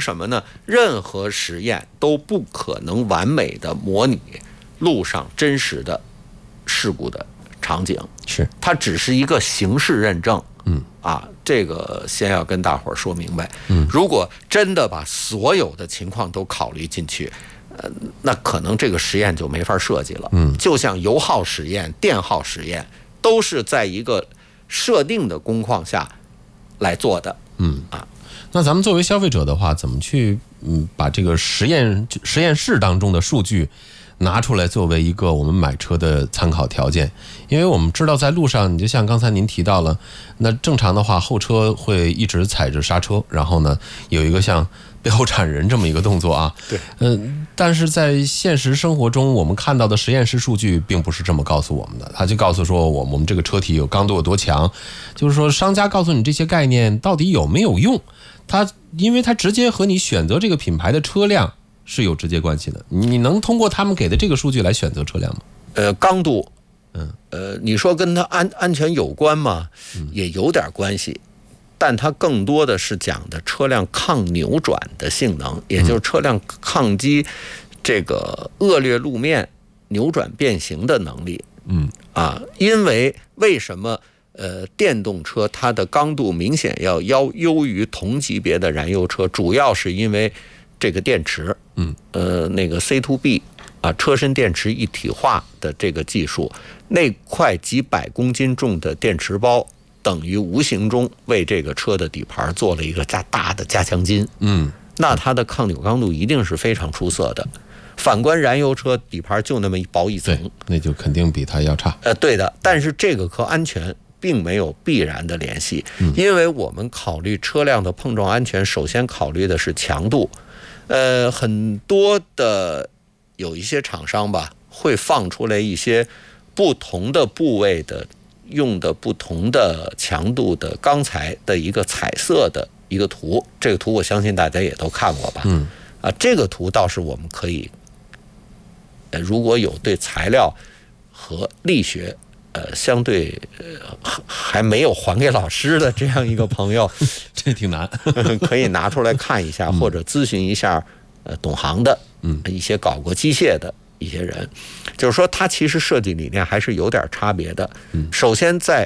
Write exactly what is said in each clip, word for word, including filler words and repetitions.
什么呢？任何实验都不可能完美的模拟路上真实的事故的场景， 是它只是一个形式认证。 嗯啊，这个先要跟大伙儿说明白。 嗯， 如果真的把所有的情况都考虑进去，呃，那可能这个实验就没法设计了。 嗯， 就像油耗实验、电耗实验，都是在一个设定的工况下来做的。 嗯啊， 那咱们作为消费者的话，怎么去嗯把这个实验实验室当中的数据拿出来作为一个我们买车的参考条件？因为我们知道在路上，你就像刚才您提到了，那正常的话后车会一直踩着刹车，然后呢有一个像标铲人这么一个动作啊。 对， 嗯，但是在现实生活中，我们看到的实验室数据并不是这么告诉我们的，他就告诉说我们我们这个车体有刚度有多强，就是说商家告诉你这些概念到底有没有用，他因为他直接和你选择这个品牌的车辆是有直接关系的，你能通过他们给的这个数据来选择车辆吗？ 呃，刚度， 嗯， 呃，你说跟它安安全有关吗？也有点关系，但它更多的是讲的车辆抗扭转的性能，也就是车辆抗击这个恶劣路面扭转变形的能力。 嗯啊，因为为什么呃电动车它的刚度明显要优优于同级别的燃油车，主要是因为这个电池， 嗯， 呃，那个 C to B 啊，车身电池一体化的这个技术，那块几百公斤重的电池包，等于无形中为这个车的底盘做了一个加大的加强筋。 嗯， 那它的抗扭刚度一定是非常出色的。反观燃油车底盘就那么一薄一层， 对，那就肯定比它要差。 呃，对的，但是这个和安全并没有必然的联系，因为我们考虑车辆的碰撞安全，首先考虑的是强度。呃，很多的有一些厂商吧，会放出来一些不同的部位的用的不同的强度的钢材的一个彩色的一个图，这个图我相信大家也都看过吧？ 嗯， 啊，这个图倒是我们可以，呃，如果有对材料和力学呃相对呃还没有还给老师的这样一个朋友， 这挺难， 可以拿出来看一下，或者咨询一下呃懂行的， 嗯， 一些搞过机械的一些人，就是说它其实设计理念还是有点差别的。 嗯， 首先在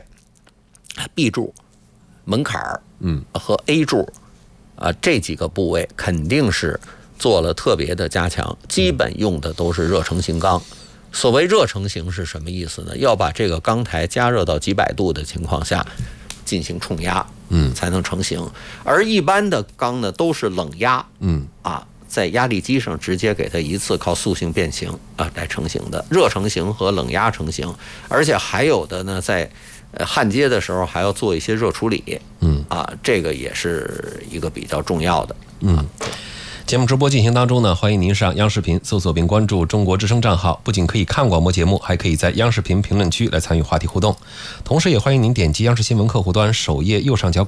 B 柱、门槛嗯和 A 柱啊这几个部位肯定是做了特别的加强，基本用的都是热成型钢。所谓热成型是什么意思呢？要把这个钢台加热到几百度的情况下进行冲压， 嗯， 才能成型。而一般的钢呢都是冷压， 嗯啊，在压力机上直接给它一次靠塑性变形啊来成型的，热成型和冷压成型，而且还有的呢在呃焊接的时候还要做一些热处理， 嗯啊，这个也是一个比较重要的。 嗯。节目直播进行当中呢，欢迎您上央视频搜索并关注中国之声账号，不仅可以看广播节目，还可以在央视频评论区来参与话题互动。同时也欢迎您点击央视新闻客户端首页右上角